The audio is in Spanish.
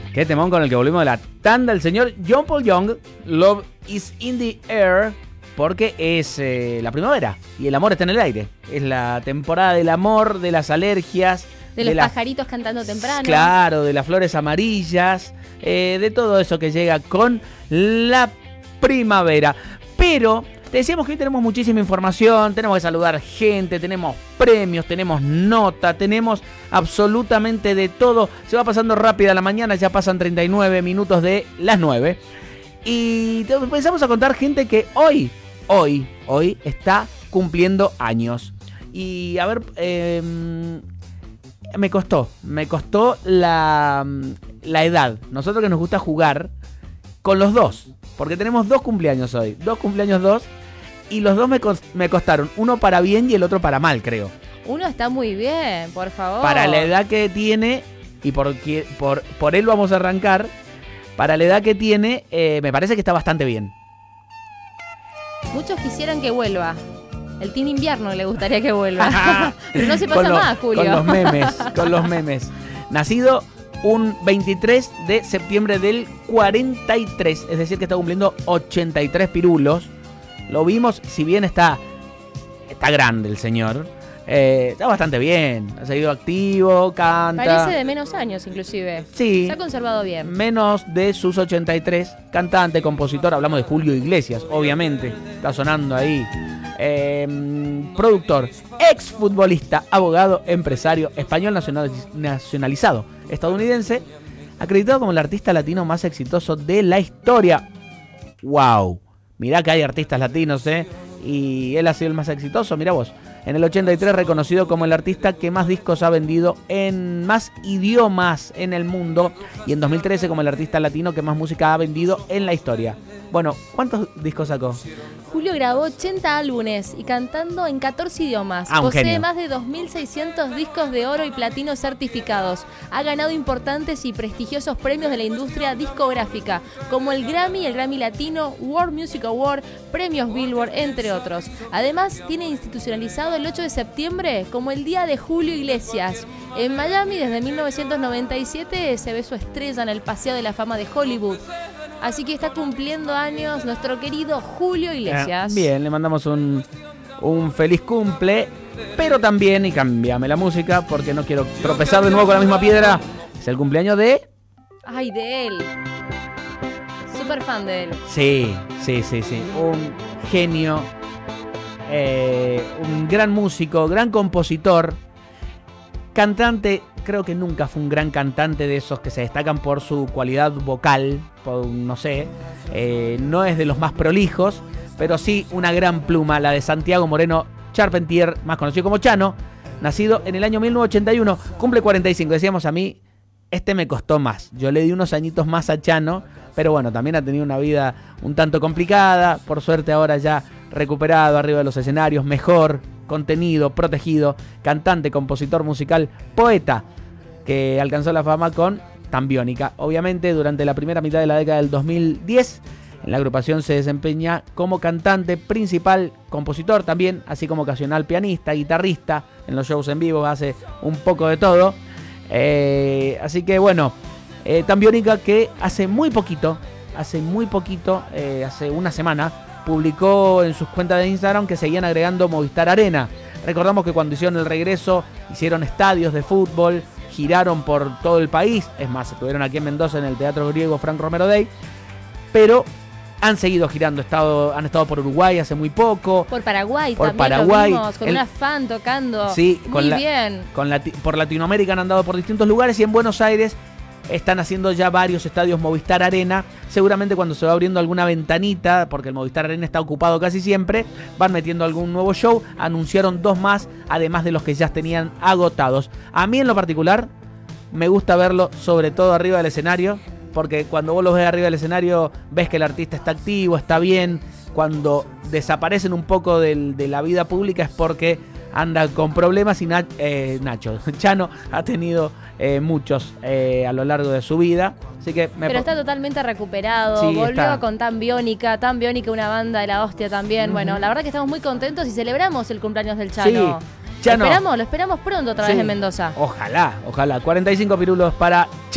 Qué temón con el que volvimos de la tanda. El señor John Paul Young, Love is in the Air, porque es la primavera y el amor está en el aire. Es la temporada del amor, de las alergias. De los pajaritos cantando temprano. Claro, de las flores amarillas, de todo eso que llega con la primavera. Pero te decíamos que hoy tenemos muchísima información, tenemos que saludar gente, tenemos premios, tenemos nota, tenemos absolutamente de todo. Se va pasando rápida la mañana, ya pasan 39 minutos de las 9. Y te empezamos a contar gente que hoy está cumpliendo años. Y a ver, me costó la edad. Nosotros que nos gusta jugar con los dos, porque tenemos dos cumpleaños hoy, y los dos me costaron, uno para bien y el otro para mal, creo. Uno está muy bien, por favor. Para la edad que tiene, y por él vamos a arrancar, para la edad que tiene, me parece que está bastante bien. Muchos quisieran que vuelva. El Team Invierno le gustaría que vuelva. Pero no se pasa más, Julio. Con los memes. Nacido un 23 de septiembre del 43, es decir que está cumpliendo 83 pirulos. Lo vimos, si bien está grande el señor, está bastante bien, ha seguido activo, canta. Parece de menos años inclusive. Sí. Se ha conservado bien. Menos de sus 83, cantante, compositor, hablamos de Julio Iglesias, obviamente, está sonando ahí. Productor, exfutbolista, abogado, empresario, español nacionalizado, estadounidense, acreditado como el artista latino más exitoso de la historia. ¡Wow! Mirá que hay artistas latinos, y él ha sido el más exitoso, mirá vos. En el 83 reconocido como el artista que más discos ha vendido en más idiomas en el mundo, y en 2013 como el artista latino que más música ha vendido en la historia. Bueno, ¿cuántos discos sacó? Julio grabó 80 álbumes y cantando en 14 idiomas. Posee genio. Más de 2.600 discos de oro y platino certificados. Ha ganado importantes y prestigiosos premios de la industria discográfica, como el Grammy Latino, World Music Award, premios Billboard, entre otros. Además, tiene institucionalizado el 8 de septiembre como el Día de Julio Iglesias. En Miami, desde 1997, se ve su estrella en el Paseo de la Fama de Hollywood. Así que está cumpliendo años nuestro querido Julio Iglesias. Bien, le mandamos un feliz cumple, pero también, y cámbiame la música porque no quiero tropezar de nuevo con la misma piedra, es el cumpleaños de... ¡Ay, de él! Súper fan de él. Sí. Un genio, un gran músico, gran compositor, cantante. Creo que nunca fue un gran cantante de esos que se destacan por su cualidad vocal, no sé, no es de los más prolijos, pero sí una gran pluma, la de Santiago Moreno Charpentier, más conocido como Chano, nacido en el año 1981, cumple 45, decíamos a mí, me costó más, yo le di unos añitos más a Chano, pero bueno, también ha tenido una vida un tanto complicada, por suerte ahora ya recuperado arriba de los escenarios, mejor contenido, protegido, cantante, compositor musical, poeta, que alcanzó la fama con Tambiónica. Obviamente, durante la primera mitad de la década del 2010, en la agrupación se desempeña como cantante principal, compositor también, así como ocasional pianista, guitarrista, en los shows en vivo hace un poco de todo. Así que bueno, Tambiónica que hace muy poquito, hace una semana, publicó en sus cuentas de Instagram que seguían agregando Movistar Arena. Recordamos que cuando hicieron el regreso, hicieron estadios de fútbol, giraron por todo el país, es más, estuvieron aquí en Mendoza en el Teatro Griego Frank Romero Day, pero han seguido girando, han estado por Uruguay hace muy poco. Por Paraguay también lo vimos, con una fan tocando. Sí, muy bien. Por Latinoamérica han andado por distintos lugares y en Buenos Aires están haciendo ya varios estadios Movistar Arena. Seguramente cuando se va abriendo alguna ventanita, porque el Movistar Arena está ocupado casi siempre, van metiendo algún nuevo show. Anunciaron 2 más, además de los que ya tenían agotados. A mí en lo particular me gusta verlo sobre todo arriba del escenario, porque cuando vos los ves arriba del escenario ves que el artista está activo, está bien. Cuando desaparecen un poco de la vida pública es porque anda con problemas y Chano ha tenido muchos a lo largo de su vida. Así que pero está totalmente recuperado, sí, volvió con Tambiónica, una banda de la hostia también. Bueno, la verdad que estamos muy contentos y celebramos el cumpleaños del Chano. Sí, Chano. Lo esperamos pronto otra vez en Mendoza. Ojalá. 45 pirulos para